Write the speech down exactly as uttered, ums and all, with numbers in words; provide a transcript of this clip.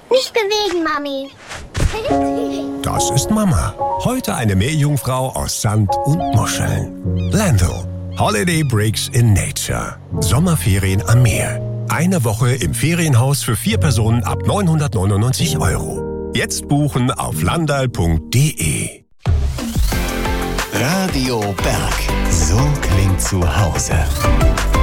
Nicht bewegen, Mami. Das ist Mama. Heute eine Meerjungfrau aus Sand und Muscheln. Lando. Holiday Breaks in Nature. Sommerferien am Meer. Eine Woche im Ferienhaus für vier Personen ab neunhundertneunundneunzig Euro. Jetzt buchen auf landal punkt de. Radio Berg. So klingt zu Hause.